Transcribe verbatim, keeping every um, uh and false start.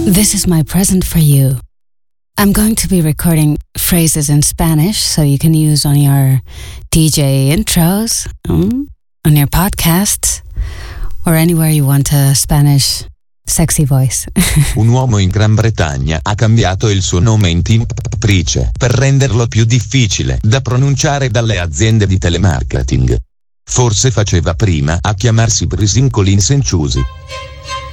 This is my present for you. I'm going to be recording phrases in Spanish so you can use on your D J intros, mm, on your podcasts, or anywhere you want a Spanish sexy voice. Un uomo in Gran Bretagna ha cambiato il suo nome in Tim Price per renderlo più difficile da pronunciare dalle aziende di telemarketing. Forse faceva prima a chiamarsi Prisin Collins and Choosy.